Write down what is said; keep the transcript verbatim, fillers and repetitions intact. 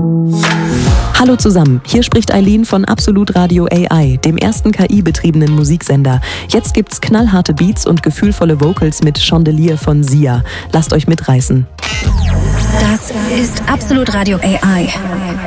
Hallo zusammen, hier spricht Eileen von Absolut Radio A I, dem ersten K I-betriebenen Musiksender. Jetzt gibt's knallharte Beats und gefühlvolle Vocals mit Chandelier von Sia. Lasst euch mitreißen. Das ist Absolut Radio A I.